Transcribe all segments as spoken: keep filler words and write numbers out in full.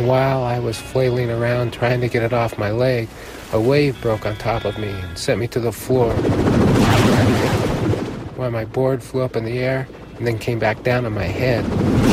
And while I was flailing around trying to get it off my leg, a wave broke on top of me and sent me to the floor, while my board flew up in the air and then came back down on my head.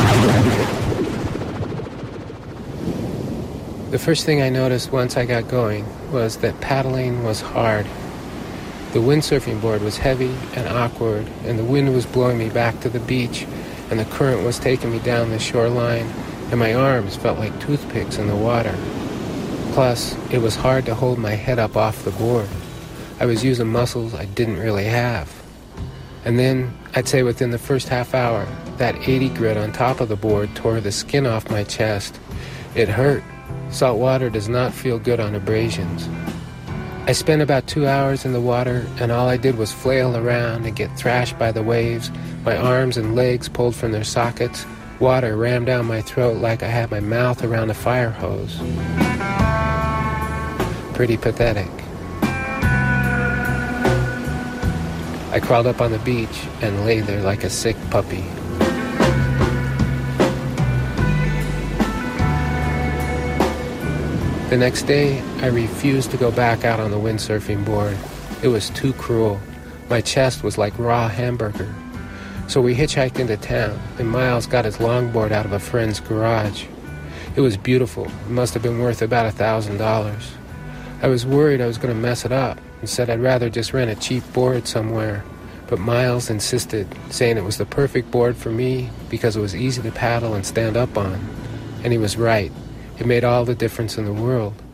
The first thing I noticed once I got going was that paddling was hard. The windsurfing board was heavy and awkward, and the wind was blowing me back to the beach, and the current was taking me down the shoreline, and my arms felt like toothpicks in the water. Plus, it was hard to hold my head up off the board. I was using muscles I didn't really have. And then, I'd say within the first half hour, that eighty grit on top of the board tore the skin off my chest. It hurt. Salt water does not feel good on abrasions. I spent about two hours in the water, and all I did was flail around and get thrashed by the waves, my arms and legs pulled from their sockets. Water rammed down my throat like I had my mouth around a fire hose. Pretty pathetic. I crawled up on the beach and lay there like a sick puppy. The next day, I refused to go back out on the windsurfing board. It was too cruel. My chest was like raw hamburger. So we hitchhiked into town, and Miles got his longboard out of a friend's garage. It was beautiful. It must have been worth about a thousand dollars. I was worried I was going to mess it up and said I'd rather just rent a cheap board somewhere. But Miles insisted, saying it was the perfect board for me because it was easy to paddle and stand up on. And he was right. It made all the difference in the world.